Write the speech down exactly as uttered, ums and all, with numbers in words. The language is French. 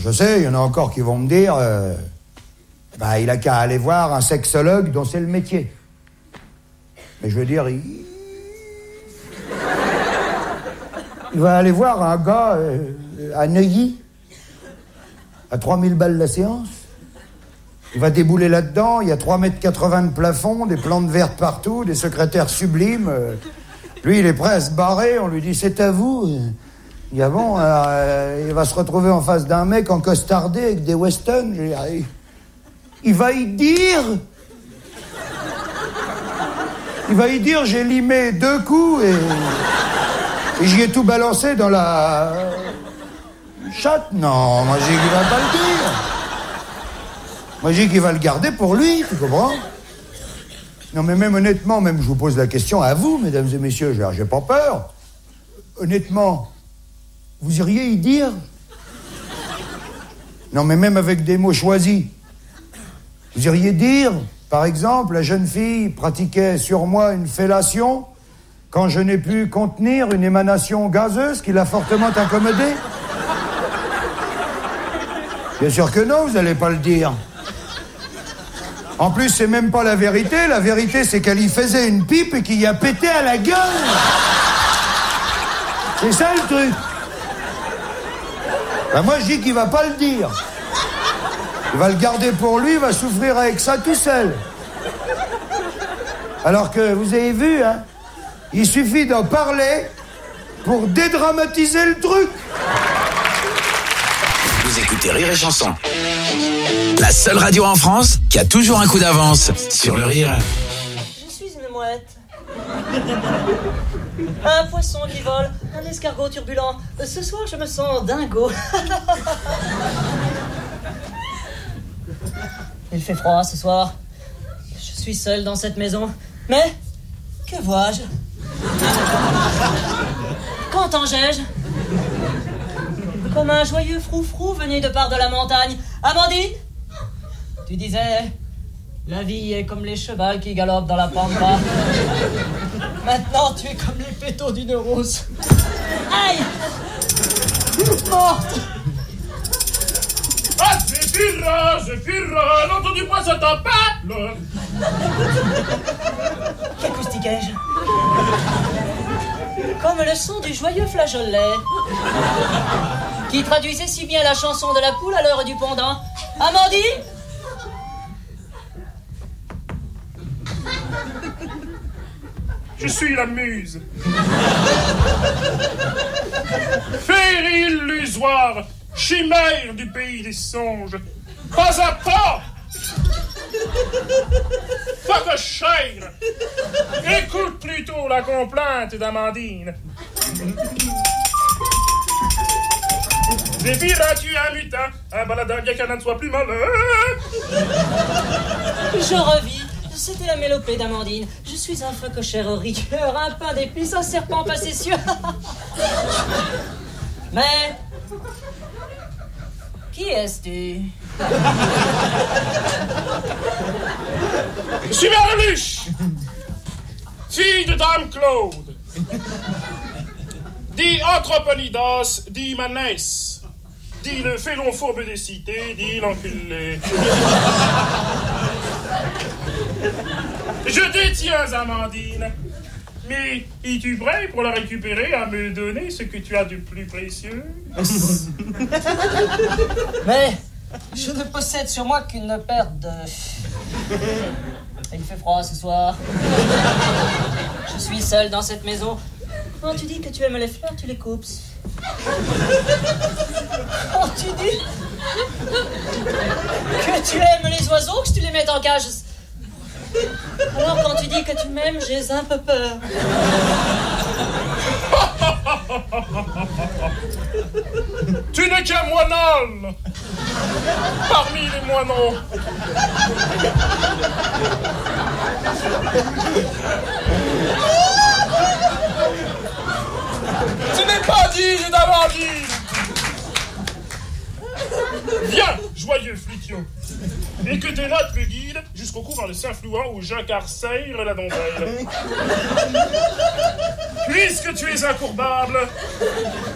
je sais, il y en a encore qui vont me dire... Euh, bah, il a qu'à aller voir un sexologue dont c'est le métier. Mais je veux dire, il... Il va aller voir un gars euh, à Neuilly, à trois mille balles la séance. Il va débouler là-dedans, il y a trois mètres quatre-vingts de plafond, des plantes vertes partout, des secrétaires sublimes. Euh, lui, il est prêt à se barrer, on lui dit « c'est à vous ». Il dit « ah bon, euh, il va se retrouver en face d'un mec en costardé avec des Weston. » il, il va y dire... Il va y dire « j'ai limé deux coups et... » Et j'y ai tout balancé dans la... chatte. Non, moi j'ai dit qu'il va pas le dire. Moi j'ai dit qu'il va le garder pour lui, tu comprends? Non mais même honnêtement, même je vous pose la question à vous, mesdames et messieurs, j'ai, j'ai pas peur. Honnêtement, vous iriez y dire? Non mais même avec des mots choisis. Vous iriez dire, par exemple, la jeune fille pratiquait sur moi une fellation... quand je n'ai pu contenir une émanation gazeuse qui l'a fortement incommodé? Bien sûr que non, vous n'allez pas le dire. En plus, c'est même pas la vérité. La vérité, c'est qu'elle y faisait une pipe et qu'il y a pété à la gueule. C'est ça le truc. Ben moi, je dis qu'il va pas le dire. Il va le garder pour lui, il va souffrir avec ça tout seul. Alors que, vous avez vu, hein, il suffit d'en parler pour dédramatiser le truc. Vous écoutez Rire et Chanson. La seule radio en France qui a toujours un coup d'avance sur le rire. Je suis une mouette. Un poisson qui vole, un escargot turbulent. Ce soir, je me sens dingo. Il fait froid ce soir. Je suis seul dans cette maison. Mais, que vois-je? Qu'entends-je? Comme un joyeux froufrou venu de part de la montagne. Amandine, tu disais, la vie est comme les chevaux qui galopent dans la pampa. Maintenant, tu es comme les pétaux d'une rose. Aïe! Morte! Ah, Zéphyra, Zéphyra, n'entends-tu pas cette appel? Qu'acoustiquai-je? Comme le son du joyeux flageolet, qui traduisait si bien la chanson de la poule à l'heure du pendant. Amandine? Je suis la muse. Féerie illusoire, chimère du pays des songes. Pas à pas. Pas de chair. Écoute plutôt la complainte d'Amandine. Zéphyra, tu es un mutin, un baladin bien qu'un âne soit plus malin. Je revis. C'était la mélopée d'Amandine. Je suis un phacochère au rigueur, un pain d'épices, un serpent facétieux. Mais... qui es-tu? Je suis Merluche, fille de Dame Claude. Dit Anthroponidas, dit Manès, dit le félon fourbe des cités, dit l'enculé. Je détiens Amandine, mais es-tu prêt pour la récupérer à me donner ce que tu as de plus précieux? Mais je ne possède sur moi qu'une paire de... Il fait froid ce soir. Je suis seul dans cette maison. Quand tu dis que tu aimes les fleurs, tu les coupes. Quand tu dis que tu aimes les oiseaux, que tu les mets en cage. Alors quand tu dis que tu m'aimes, j'ai un peu peur. Tu n'es qu'un moinol parmi les moineaux. Tu n'es pas digne d'Amandine. Viens, joyeux flutio, et que tes notes me guident jusqu'au couvent de Saint-Flouan où j'incarcère la donzelle. Puisque tu es incourbable,